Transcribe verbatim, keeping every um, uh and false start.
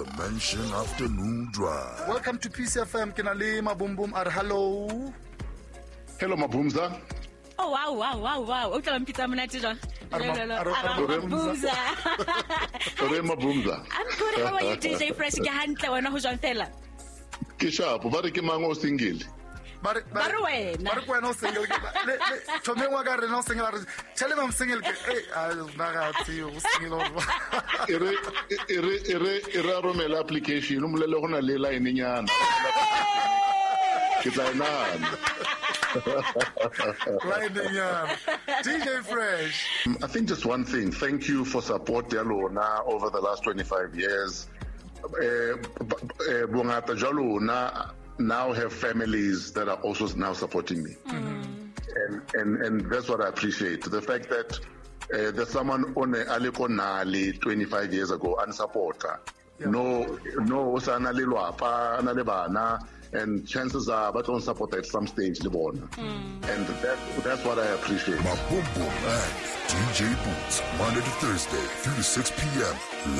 The Mansion Afternoon Drive. Welcome to P C F M. Kinali Mabumbum are hello. Hello Mabumza. Oh wow wow wow wow. O tla mpitsa monate jang? Mabumza. Ore Mabumza. I'm good. How are you D J Fresh? Ke hantle wena ho jwang fela? Ke sharp, ba re ke mango single. Bare Bare wena. Bare ko no single ke. Le le thome wa ka re no single re. Tshele mam single ke. Eh a ba ga tsi o single o. Ere ere ere ere romela application o molele gona le line nyana. Ke tla nana. Line nyana. D J Fresh. I think just one thing. Thank you for support Yalona over the last twenty-five years. Eh bongata Jalona now have families that are also now supporting me. Mm. And, and and that's what I appreciate. The fact that uh, there's someone on a Alikonali twenty-five years ago and supporter. Yeah. No, no, Osana Lilwapa, Nalebana, and chances are, but on support at some stage, Libona. Mm. And that, that's what I appreciate. Mabumbum and D J Boots, Monday to Thursday, three to six p.m.